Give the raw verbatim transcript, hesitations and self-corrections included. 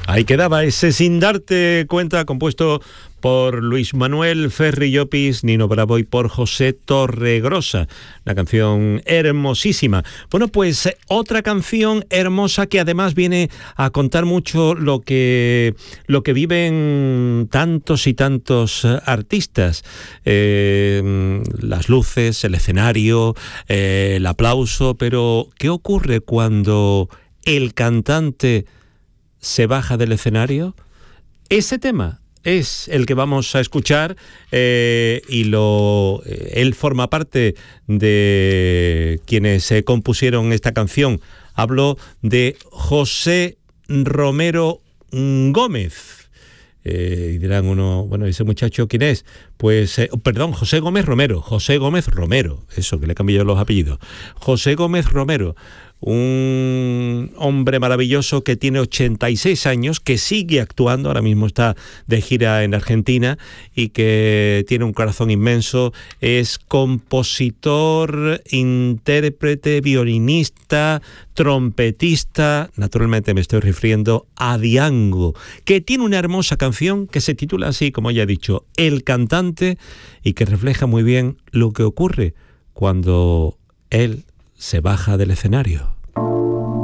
Ahí quedaba ese Sin darte cuenta, compuesto por Luis Manuel Ferri Llopis, Nino Bravo y por José Torregrosa. Una canción hermosísima. Bueno, pues eh, otra canción hermosa que además viene a contar mucho lo que, lo que viven tantos y tantos eh, artistas. Eh, las luces, el escenario, eh, el aplauso, pero ¿qué ocurre cuando el cantante se baja del escenario? Ese tema es el que vamos a escuchar eh, y lo eh, él forma parte de quienes eh, compusieron esta canción. Hablo de José Romero Gómez. Eh, y dirán uno, bueno, ¿ese muchacho quién es? Pues, eh, perdón, José Gómez Romero, José Gómez Romero, eso, que le he cambiado los apellidos. José Gómez Romero, un hombre maravilloso que tiene ochenta y seis años, que sigue actuando, ahora mismo está de gira en Argentina y que tiene un corazón inmenso. Es compositor, intérprete, violinista, trompetista. Naturalmente me estoy refiriendo a Diango, que tiene una hermosa canción que se titula así, como ya he dicho, El cantante, y que refleja muy bien lo que ocurre cuando él se baja del escenario.